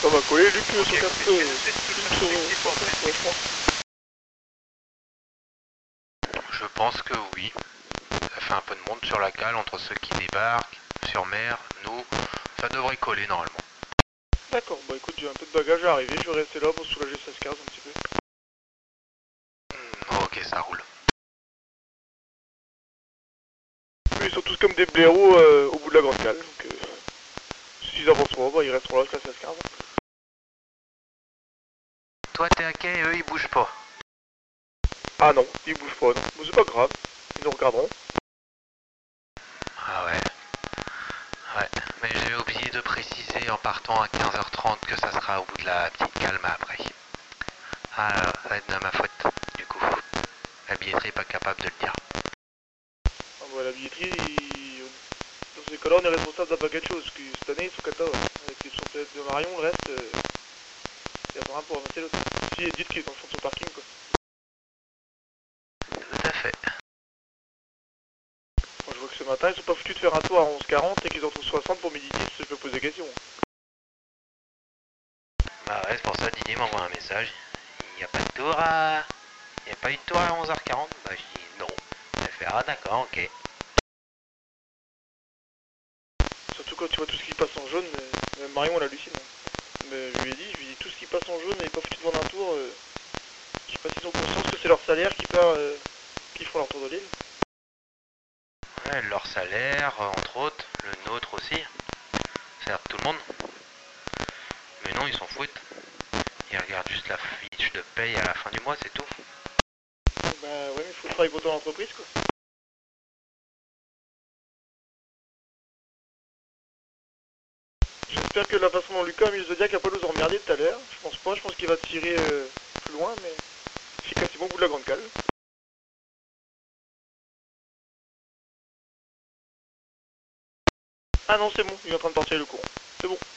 Ça va coller, Luc, Ok, sur 4 écoutez, je fais tout de suite tout le technique pour ouais, je pense. Je pense que oui. Ça fait un peu de monde sur la cale entre ceux qui débarquent, sur mer, nous. Ça devrait coller normalement. D'accord, bah écoute, j'ai un peu de bagages à arriver, je vais rester là pour soulager 16-15 un petit peu. Ok, ça roule. Ils sont tous comme des blaireaux au bout de la grande cale, donc s'ils avancent pas, bah, ils resteront là jusqu'à 16-15. Toi t'es à quai, eux ils bougent pas. Ah non, ils bougent pas, non. Mais c'est pas grave, ils nous regarderont. Ah ouais. Ouais, mais j'ai oublié de préciser en partant à 15h30 que ça sera au bout de la petite calme après. Ah, ça va être de ma faute, du coup. La billetterie est pas capable de le dire. Ah bah la billetterie, dans ces cas-là, on est responsable d'un paquet de choses, parce que cette année, ils sont 14, avec les peut-être de Marion, le reste, il y a pas rien pour avancer l'autre. Si, dites qu'il est dans le fond de son parking, quoi. Tout à fait. Moi, je vois que ce matin, ils sont pas foutus de faire un tour à 11h40 et qu'ils en trouvent 60 pour midi 10, je peux poser des questions. Bah ouais, c'est pour ça Didier m'envoie un message. Il n'y a pas de tour à... Il n'y a pas eu de tour à 11h40. Bah je dis non. Il fait ah d'accord, ok. Surtout quand tu vois tout ce qui passe en jaune, même Marion, elle hallucine. Mais je lui ai dit, tout ce qui passe en jaune et pas foutu de vendre un tour, je sais pas s'ils ont conscience que c'est leur salaire qui part, qui font leur tour de l'île. Ouais, leur salaire, entre autres, le nôtre aussi. C'est-à-dire tout le monde. Mais non, ils s'en foutent. Ils regardent juste la fiche de paye à la fin du mois, c'est tout. Bah ouais, mais il faut travailler pour ton entreprise, quoi. J'espère que la façon dont Lucas a mis le Zodiac a pas nous emmerder tout à l'heure. Je pense pas, je pense qu'il va tirer plus loin, mais c'est quasiment au bout de la grande cale. Ah non, c'est bon, il est en train de partir le courant. C'est bon.